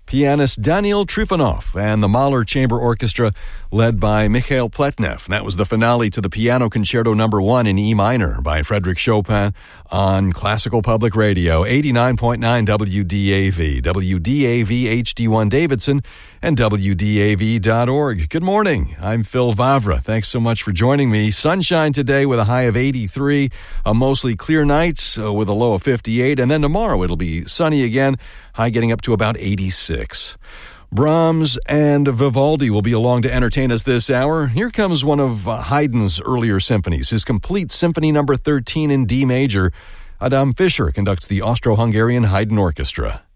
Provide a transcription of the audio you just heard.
pianist Daniel Trifonov and the Mahler Chamber Orchestra led by Mikhail Pletnev. That was the finale to the Piano Concerto No. 1 in E minor by Frédéric Chopin on Classical Public Radio, 89.9 WDAV, WDAV HD1 Davidson, and WDAV.org. Good morning. I'm Phil Vavra. Thanks so much for joining me. Sunshine today with a high of 83, a mostly clear nights with a low of 58, and then tomorrow it'll be sunny again, high getting up to about 86. Brahms and Vivaldi will be along to entertain us this hour. Here comes one of Haydn's earlier symphonies, his complete Symphony No. 13 in D major. Adam Fischer conducts the Austro-Hungarian Haydn Orchestra.